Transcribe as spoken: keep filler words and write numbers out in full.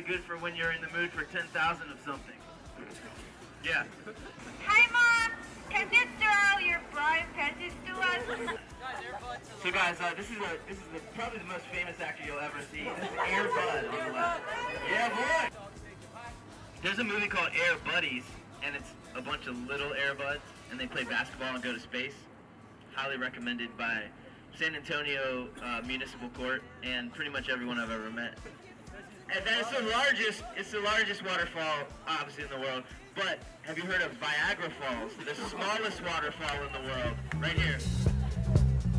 really good for when you're in the mood for ten thousand of something. Yeah. Hi, Mom. Can you throw your blind panties to us? So guys, uh, this is a this is the, probably the most famous actor you'll ever see. This is Air Bud on the left. Yeah, boy. There's a movie called Air Buddies, and it's a bunch of little Air Buds, and they play basketball and go to space. Highly recommended by San Antonio uh, Municipal Court and pretty much everyone I've ever met. And that is the largest, it's the largest waterfall, obviously, in the world. But have you heard of Viagra Falls, the smallest waterfall in the world? Right here.